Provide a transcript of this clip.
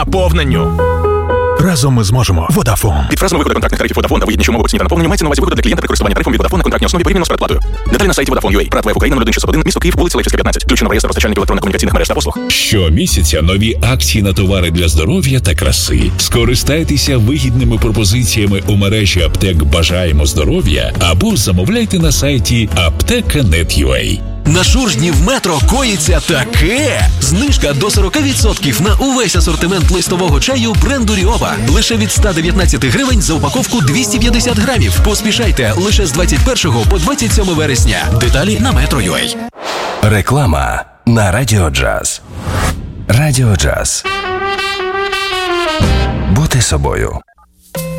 наповненню. Разом ми зможемо. Vodafone. Під фразами виходу контрактних тарифів Vodafone та вигідні умови оціні та наповнення мається на увазі виходу для клієнта при користуванні тарифом від Vodafone на контрактній основі порівняно з передплатою. Деталі на сайті Vodafone.ua. ПРАТ ВФ Україна 0161, місто Київ, вулиця Левчівська, 15. Включено в реєстр постачальників електронно-комунікаційних мереж та послуг. Щомісяця нові акції на товари для здоров'я та краси. Скористайтеся вигідними пропозиціями у мережі аптек «Бажаємо здоров'я» або замовляйте на сайті apteka.net.ua. На Шуржні в Метро коїться таке! Знижка до 40% на увесь асортимент листового чаю бренду Ріова. Лише від 119 гривень за упаковку 250 грамів. Поспішайте, лише з 21 по 27 вересня. Деталі на Metro.ua. Реклама на Радіо Джаз. Радіо Джаз. Бути собою.